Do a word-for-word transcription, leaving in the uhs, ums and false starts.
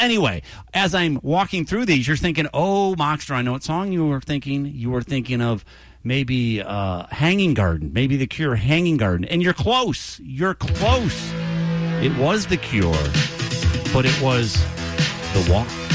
anyway, as I'm walking through these, you're thinking, oh, Mockster, I know what song you were thinking. You were thinking of maybe uh, Hanging Garden, maybe The Cure, Hanging Garden. And you're close. You're close. It was The Cure, but it was The Walk.